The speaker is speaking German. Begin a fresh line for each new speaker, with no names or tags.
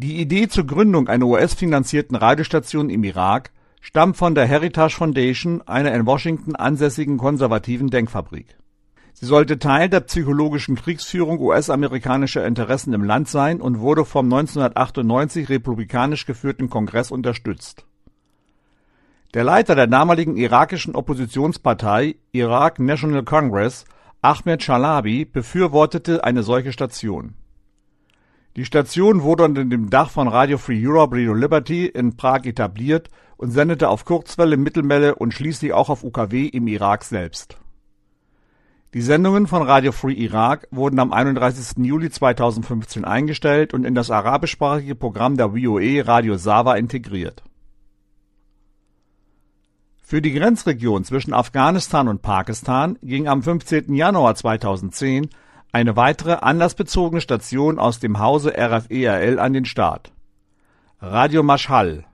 Die Idee zur Gründung einer US-finanzierten Radiostation im Irak stammt von der Heritage Foundation, einer in Washington ansässigen konservativen Denkfabrik. Sie sollte Teil der psychologischen Kriegsführung US-amerikanischer Interessen im Land sein und wurde vom 1998 republikanisch geführten Kongress unterstützt. Der Leiter der damaligen irakischen Oppositionspartei Iraq National Congress, Ahmed Chalabi, befürwortete eine solche Station. Die Station wurde unter dem Dach von Radio Free Europe, Radio Liberty in Prag etabliert und sendete auf Kurzwelle, Mittelwelle und schließlich auch auf UKW im Irak selbst. Die Sendungen von Radio Free Iraq wurden am 31. Juli 2015 eingestellt und in das arabischsprachige Programm der VOA Radio Sawa integriert. Für die Grenzregion zwischen Afghanistan und Pakistan ging am 15. Januar 2010 eine weitere anlassbezogene Station aus dem Hause RFERL an den Start. Radio Mashhal.